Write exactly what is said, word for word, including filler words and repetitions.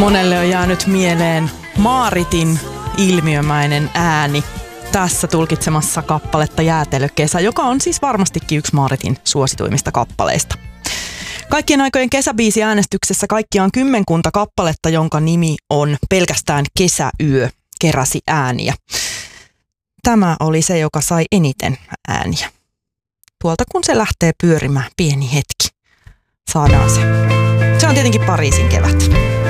Monelle on jäänyt mieleen Maaritin ilmiömäinen ääni tässä tulkitsemassa kappaletta Jäätelökesä, joka on siis varmastikin yksi Maaritin suosituimmista kappaleista. Kaikkien aikojen kesäbiisiäänestyksessä kaikkiaan kymmenkunta kappaletta, jonka nimi on pelkästään Kesäyö, keräsi ääniä. Tämä oli se, joka sai eniten ääniä. Tuolta kun se lähtee pyörimään pieni hetki, saadaan se. Se on tietenkin Pariisin kevät.